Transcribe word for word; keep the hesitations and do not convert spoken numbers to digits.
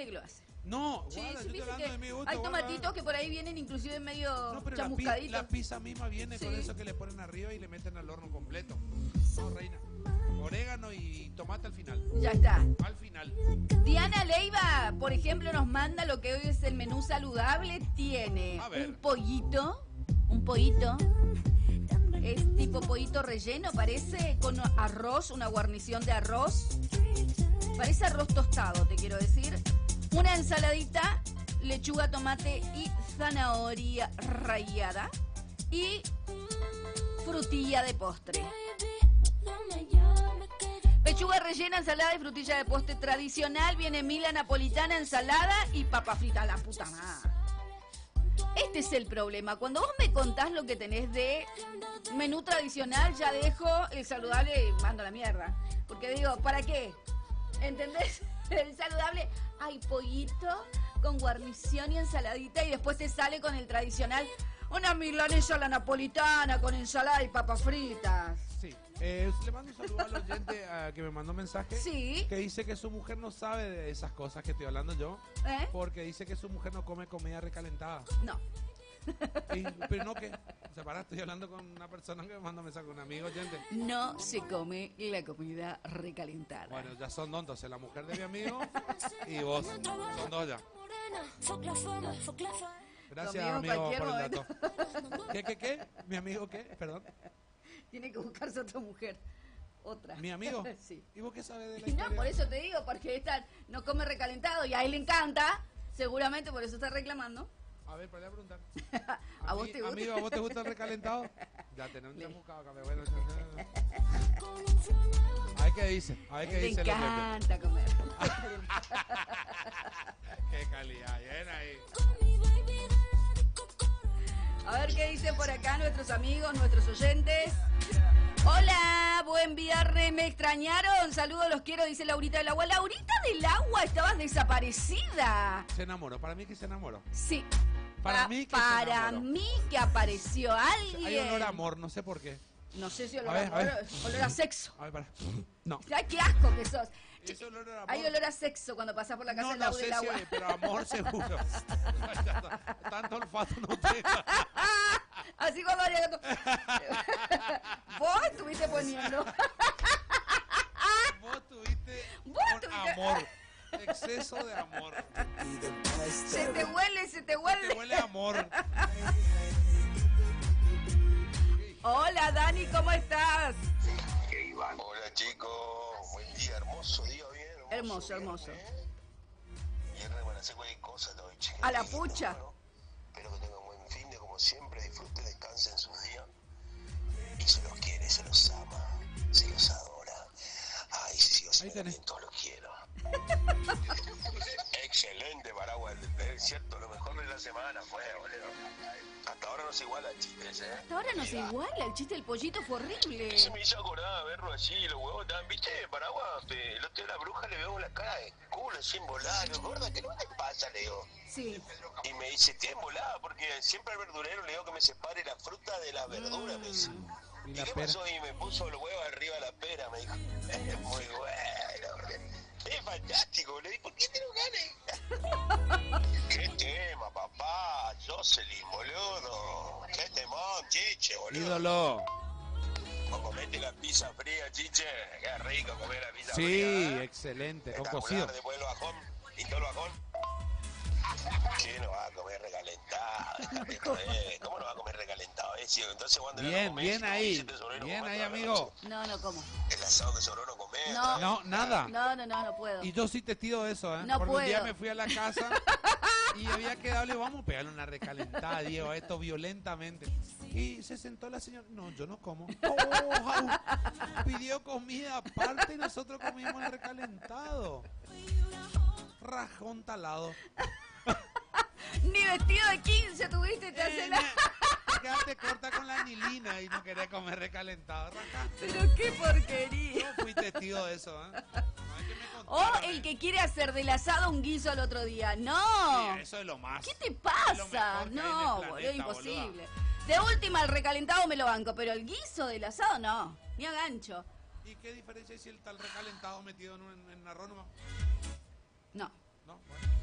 gente que lo hace. No, Sí, guarda, sí, yo estoy viste hablando que de mi gusto. hay guarda. tomatitos que por ahí vienen inclusive medio No, pero la, pi- chamuscaditos. la pizza misma viene Sí. con eso que le ponen arriba y le meten al horno completo. No, reina. Orégano y tomate al final. Ya está. Al final. Diana Leiva, por ejemplo, nos manda lo que hoy es el menú saludable. Tiene A ver. un pollito, un pollito, es tipo pollito relleno, parece, con arroz, una guarnición de arroz. Parece arroz tostado, te quiero decir. Una ensaladita, lechuga, tomate y zanahoria rallada. Y frutilla de postre. Pechuga rellena, ensalada y frutilla de postre tradicional. Viene mila napolitana, ensalada y papa frita. La puta madre. Este es el problema. Cuando vos me contás lo que tenés de menú tradicional, ya dejo el saludable y mando a la mierda. Porque digo, ¿para qué? ¿Entendés? El saludable, hay pollito con guarnición y ensaladita y después te sale con el tradicional. Una milanesa a la napolitana con ensalada y papas fritas. Sí. Eh, le mando un saludo al oyente uh, que me mandó un mensaje. Sí. Que dice que su mujer no sabe de esas cosas que estoy hablando yo. ¿Eh? Porque dice que su mujer no come comida recalentada. No. Y, pero no que. O sea, para, estoy hablando con una persona que me mandó un mensaje, un amigo oyente. No se come la comida recalentada. Bueno, ya son dos, entonces la mujer de mi amigo y vos. Son dos ya. Gracias, Conmigo en amigo, por el cualquier dato. ¿Qué, qué, qué? ¿Mi amigo qué? Perdón. Tiene que buscarse otra mujer. Otra. ¿Mi amigo? Sí. ¿Y vos qué sabes de la Y historia? no, por eso te digo, porque esta no come recalentado y a él le encanta. Seguramente por eso está reclamando. A ver, para preguntar. ¿A vos mí- te gusta? Amigo, ¿a vos te gusta el recalentado? Ya tenés un Le- chamucado acá, me bueno. A ver qué dice, a ver qué Le dice el oyente. encanta comer. Qué calidad, bien ahí. A ver qué dicen por acá nuestros amigos, nuestros oyentes. Hola, buen viernes, me extrañaron. Saludos, los quiero, dice Laurita del Agua. Laurita del Agua, estabas desaparecida. Se enamoró, para mí que se enamoró. Sí. Para Pa- mí que se Para enamoró. mí que apareció alguien. Hay olor a amor, no sé por qué. No sé si olor A a, ver, a ver. olor, olor a sexo. A ver, para. No. Ay, qué asco que sos. Che, Ese olor a amor. hay olor a sexo cuando pasás por la casa No, del no Lau sé del si Agua. hay, pero amor seguro. Tanto olfato no tengo. Así cuando haría gato. Vos estuviste poniendo. Vos tuviste Vos con tuviste- amor. Exceso de amor. Se te huele, se te Te huele. huele a amor. Hola Dani, ¿cómo estás? Hola chicos, buen día, hermoso día, bien. Hermoso, hermoso. ¿eh? Viernes van a hacer cualquier cosa, todo, chicos. A la pucha. Bueno, espero que tengan un buen fin de como siempre, disfruten, descansen sus días. Y se los quiere, se los ama, se los adora. Ay, sí, sí, sí, Ahí tenés. bien, todos los quiero. Excelente paraguas, es cierto, lo mejor de la semana fue, boludo. Hasta ahora no se iguala, chicos, ¿eh? Hasta ahora no se iguala, el chiste del pollito fue horrible. Se me hizo acordar verlo así, los huevos estaban, ¿viste? Paraguas, te- el otro día a la bruja le veo la cara de culo así embolada, le digo, gorda, ¿qué no te pasa? Le digo. Sí. Y me dice, estoy embolada porque siempre al verdurero le digo que me separe la fruta de la verdura, me dice. Y ¿Y la qué pera. pasó? Y me puso el huevo arriba de la pera, me dijo. Es muy bueno. Es fantástico, le dije, ¿por qué te lo ganes? ¿Qué tema, papá? Jocelyn, boludo. ¿Qué temón, chiche, boludo? Ídolo. O comete la pizza fría, chiche. Qué rico comer la pizza Sí, fría. ¿eh? excelente. Con Espectacular, cocido. después el bajón. Y todo el bajón. ¿Quién no va a comer recalentado? Déjate joder. ¿Cómo no va a comer recalentado? Eh? Sí, entonces, cuando Bien, bien ahí. Bien ahí, amigo. No, no como. El asado que sobró no comer. No. No, nada. No, no, no, no puedo. Y yo sí testigo de eso, ¿eh? No Porque un día puedo. me fui a la casa y había quedado, le digo, vamos a pegarle una recalentada, Diego, a esto violentamente. Y se sentó la señora, no, yo no como. Oh, au. Pidió comida aparte y nosotros comimos el recalentado. Rajón talado. Ni vestido de quince tuviste, te hace Eh, la... Te quedaste corta con la anilina y no querés comer recalentado. Rajá. Pero qué porquería. Yo fui testigo de eso, ¿eh? No es que me O contaron, el ¿eh? que quiere hacer del asado un guiso al otro día. No. Sí, eso es lo más. ¿Qué te Es lo pasa? mejor que hay en el No, planeta, boludo, imposible. De última, el recalentado me lo banco, pero el guiso del asado no. Ni a gancho. ¿Y qué diferencia hay si el tal recalentado metido en un en arroz nomás? No. ¿no? Bueno.